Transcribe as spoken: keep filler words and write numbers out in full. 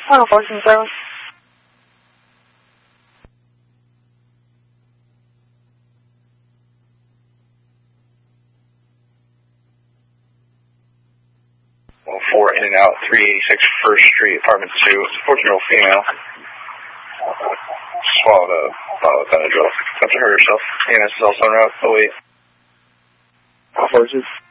Oh, fourteen seven. one four in and out, three eighty-six First Street, apartment two. fourteen-year-old female. Swallowed a bottle of Benadryl. Got to hurt herself. A N S is also en route. oh eight. Horses.